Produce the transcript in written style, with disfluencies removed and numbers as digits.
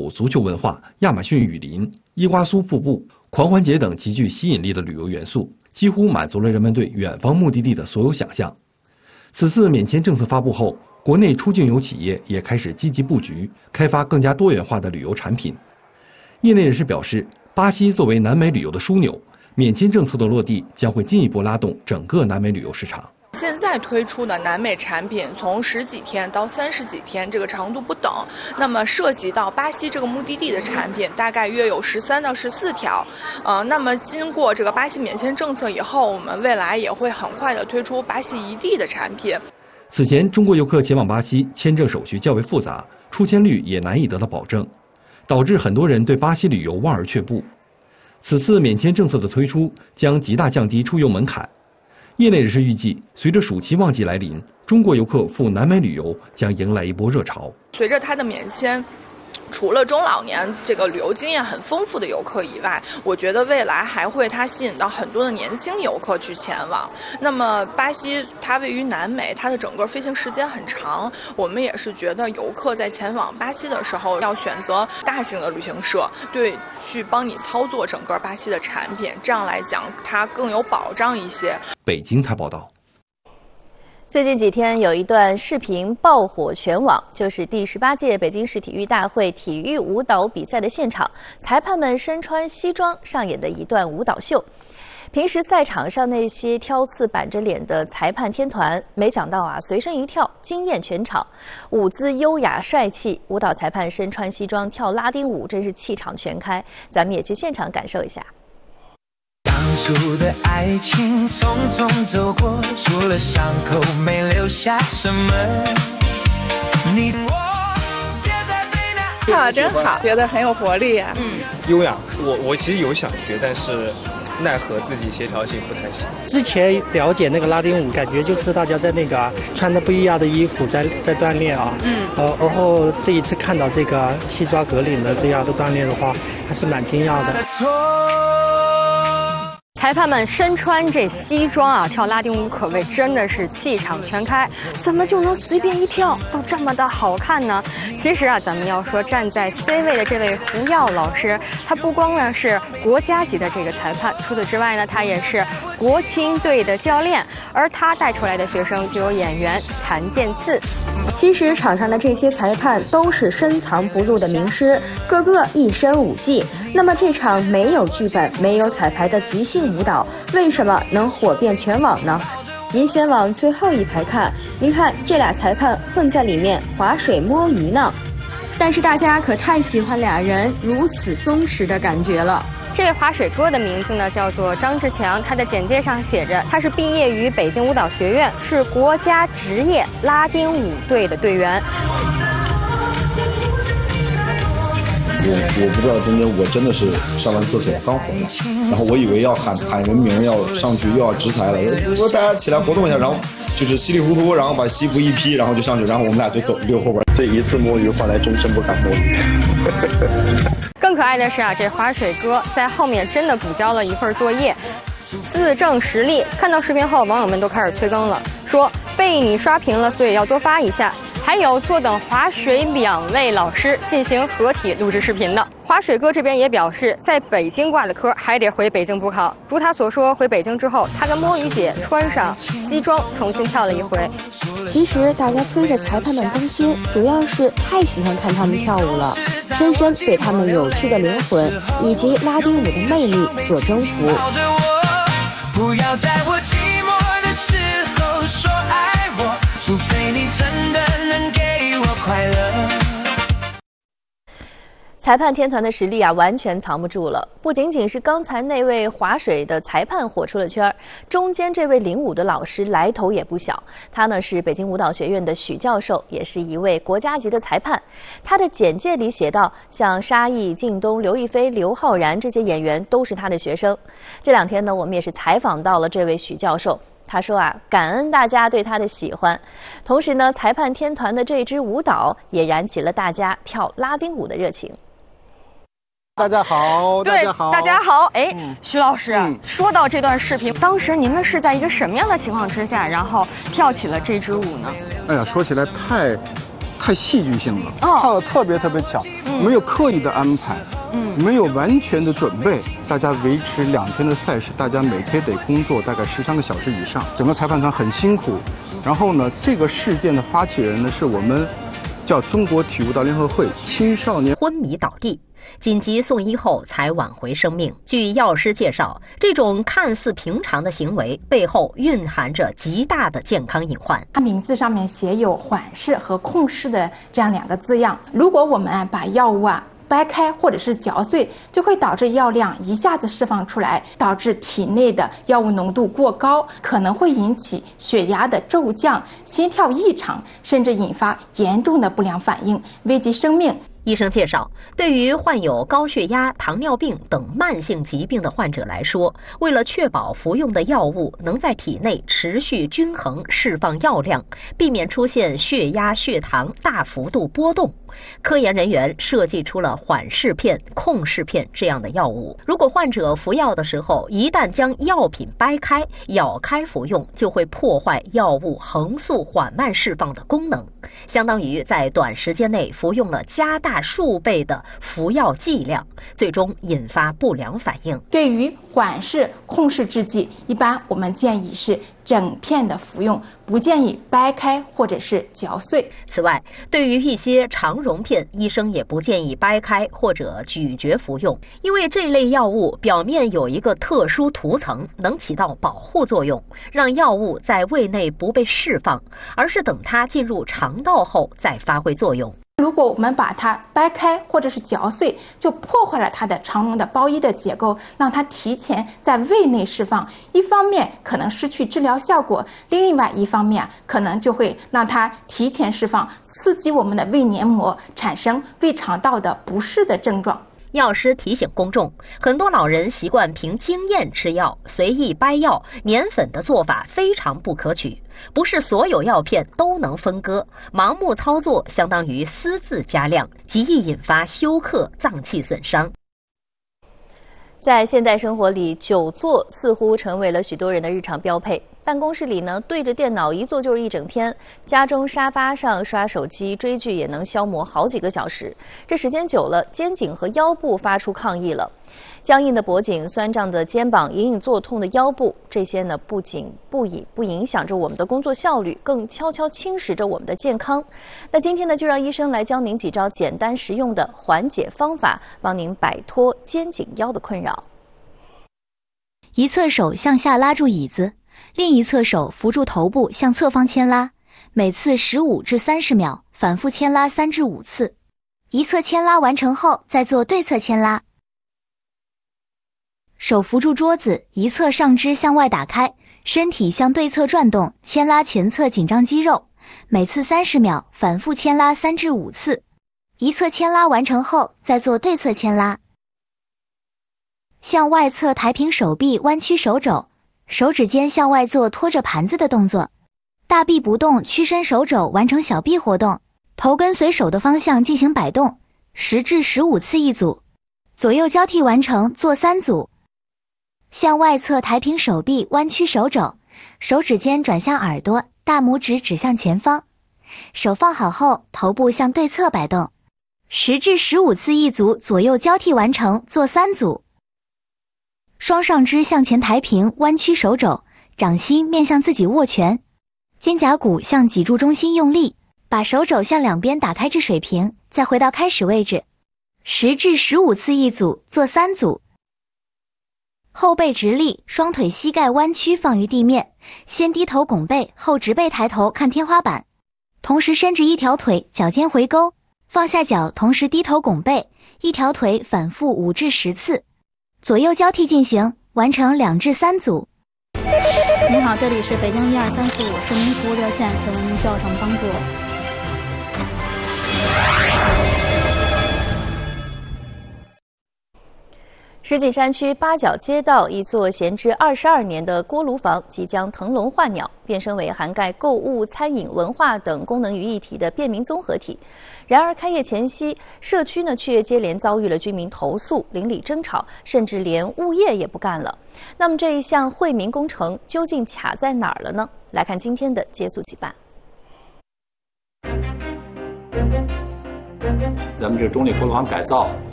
有足球文化、亚马逊雨林、伊瓜苏瀑布、狂欢节等极具吸引力的旅游元素，几乎满足了人们对远方目的地的所有想象。此次免签政策发布后，国内出境游企业也开始积极布局，开发更加多元化的旅游产品。业内人士表示，巴西作为南美旅游的枢纽，免签政策的落地将会进一步拉动整个南美旅游市场。 现在推出的南美产品从10几天到30几天，这个长度不等。那么涉及到巴西这个目的地的产品，大概约有13到14条。那么经过这个巴西免签政策以后，我们未来也会很快的推出巴西一地的产品。 此前，中国游客前往巴西签证手续较为复杂，出签率也难以得到保证，导致很多人对巴西旅游望而却步。此次免签政策的推出将极大降低出游门槛。业内人士预计，随着暑期旺季来临，中国游客赴南美旅游将迎来一波热潮。 随着它的免签，除了中老年这个旅游经验很丰富的游客以外，我觉得未来还会它吸引到很多的年轻游客去前往。那么巴西它位于南美，它的整个飞行时间很长，我们也是觉得游客在前往巴西的时候要选择大型的旅行社，去帮你操作整个巴西的产品，这样来讲它更有保障一些。 北京台报道。 最近几天有一段视频爆火全网，就是第18届北京市体育大会体育舞蹈比赛的现场，裁判们身穿西装上演的一段舞蹈秀。平时赛场上那些挑刺板着脸的裁判天团，没想到随身一跳惊艳全场，舞姿优雅帅气，舞蹈裁判身穿西装跳拉丁舞，真是气场全开。咱们也去现场感受一下。 当初的爱情匆匆走过，除了伤口没留下什么。你我跳得真好，觉得很有活力啊。 优雅。我其实有想学，但是奈何自己协调性不太行。 之前了解那个拉丁舞，感觉就是大家在那个穿着不一样的衣服在锻炼啊。然后这一次看到这个西装革领的这样的锻炼的话，还是蛮惊讶的。 裁判们身穿这西装跳拉丁舞可谓真的是气场全开，怎么就能随便一跳都这么的好看呢？其实咱们要说站在 C 位的这位胡耀老师，他不光呢是国家级的这个裁判，除此之外呢，他也是国青队的教练，而他带出来的学生就有演员谭健次。 其实场上的这些裁判都是深藏不露的名师，个个一身武技。那么这场没有剧本、没有彩排的即兴舞蹈，为什么能火遍全网呢？您先往最后一排看，您看这俩裁判混在里面划水摸鱼呢。但是大家可太喜欢俩人如此松弛的感觉了。 这位划水哥的名字呢叫做张志强，他的简介上写着他是毕业于北京舞蹈学院，是国家职业拉丁舞队的队员。 我不知道中间我真的是上完厕所刚回来，然后我以为要喊人名，要上去又要执裁了，我说大家起来活动一下，然后就是稀里糊涂，然后把西服一披，然后就上去，然后我们俩就走溜后边。 这一次摸鱼换来终身不敢摸鱼。 更可爱的是这划水哥在后面真的补交了一份作业，自证实力。看到视频后，网友们都开始催更了，说被你刷屏了，所以要多发一下。还有坐等划水2位老师进行合体录制视频的。划水哥这边也表示，在北京挂的科还得回北京补考。如他所说，回北京之后，他跟摸鱼姐穿上西装重新跳了一回。 其实大家催着裁判们更新，主要是太喜欢看他们跳舞了，深深被他们有趣的灵魂以及拉丁舞的魅力所征服。 不要在我寂寞的时候说爱我，除非你真的能给我快乐。 裁判天团的实力完全藏不住了。不仅仅是刚才那位划水的裁判火出了圈，中间这位领舞的老师来头也不小。他呢是北京舞蹈学院的许教授，也是一位国家级的裁判。他的简介里写道，像沙溢、靳东、刘亦菲、刘昊然这些演员都是他的学生。这2天呢，我们也是采访到了这位许教授。他说感恩大家对他的喜欢，同时呢，裁判天团的这支舞蹈也燃起了大家跳拉丁舞的热情。 大家好， 大家好，大家好。徐老师，说到这段视频，当时你们是在一个什么样的情况之下，然后跳起了这支舞呢？ 哎呀，说起来太戏剧性了，跳得特别特别巧。 没有刻意的安排，没有完全的准备，大家维持2天的赛事，大家每天得工作大概13个小时以上，整个裁判团很辛苦。然后呢，这个事件的发起人呢是我们叫中国体育舞蹈联合会青少年昏迷倒地。紧急送医后才挽回生命。据药师介绍，这种看似平常的行为背后蕴含着极大的健康隐患。 它名字上面写有缓释和控释的这样2个字样。如果我们把药物掰开或者是嚼碎，就会导致药量一下子释放出来，导致体内的药物浓度过高，可能会引起血压的骤降、心跳异常，甚至引发严重的不良反应，危及生命。 医生介绍，对于患有高血压、糖尿病等慢性疾病的患者来说，为了确保服用的药物能在体内持续均衡释放药量，避免出现血压、血糖大幅度波动，科研人员设计出了缓释片、控释片这样的药物。如果患者服药的时候一旦将药品掰开、咬开服用，就会破坏药物横速缓慢释放的功能，相当于在短时间内服用了加大数倍的服药剂量，最终引发不良反应。 对于缓释、控释制剂，一般我们建议是整片的服用，不建议掰开或者是嚼碎。 此外，对于一些肠溶片，医生也不建议掰开或者咀嚼服用，因为这类药物表面有一个特殊涂层，能起到保护作用，让药物在胃内不被释放，而是等它进入肠道后再发挥作用。 如果我们把它掰开或者是嚼碎，就破坏了它的肠溶的包衣的结构，让它提前在胃内释放。一方面可能失去治疗效果，另外一方面可能就会让它提前释放，刺激我们的胃黏膜，产生胃肠道的不适的症状。 药师提醒公众，很多老人习惯凭经验吃药，随意掰药、碾粉的做法非常不可取。不是所有药片都能分割，盲目操作相当于私自加量，极易引发休克、脏器损伤。 在现代生活里，久坐似乎成为了许多人的日常标配。办公室里呢，对着电脑一坐就是一整天；家中沙发上刷手机、追剧也能消磨好几个小时。这时间久了，肩颈和腰部发出抗议了。僵硬的脖颈、酸胀的肩膀、隐隐作痛的腰部，这些呢不仅不影响着我们的工作效率，更悄悄侵蚀着我们的健康。那今天呢，就让医生来教您几招简单实用的缓解方法，帮您摆脱肩颈腰的困扰。 一侧手向下拉住椅子，另一侧手扶住头部向侧方牵拉，每次15至30秒，反复牵拉3至5次。一侧牵拉完成后，再做对侧牵拉。手扶住桌子，一侧上肢向外打开，身体向对侧转动，牵拉前侧紧张肌肉，每次30秒，反复牵拉3至5次。一侧牵拉完成后，再做对侧牵拉。向外侧抬平手臂，弯曲手肘，手指尖向外做拖着盘子的动作，大臂不动，屈伸手肘完成小臂活动，头跟随手的方向进行摆动，10至15次一组，左右交替完成，做3组。向外侧抬平手臂，弯曲手肘，手指尖转向耳朵，大拇指指向前方，手放好后，头部向对侧摆动，10至15次一组，左右交替完成，做3组。双上肢向前抬平，弯曲手肘，掌心面向自己握拳，肩胛骨向脊柱中心用力，把手肘向两边打开至水平，再回到开始位置，10至15次一组，做3组。后背直立，双腿膝盖弯曲放于地面，先低头拱背，后直背抬头看天花板，同时伸直一条腿，脚尖回勾，放下脚，同时低头拱背，一条腿反复5至10次，左右交替进行，完成2至3组。 您好，这里是北京12345市民服务热线，请问您需要什么帮助？ 石景山区八角街道一座闲置22年的锅炉房即将腾笼换鸟，变身为涵盖购物、餐饮、文化等功能于一体的便民综合体。然而开业前夕，社区呢却接连遭遇了居民投诉、邻里争吵，甚至连物业也不干了。那么这一项惠民工程究竟卡在哪儿了呢？来看今天的接速即办。 咱们这个中立锅炉房改造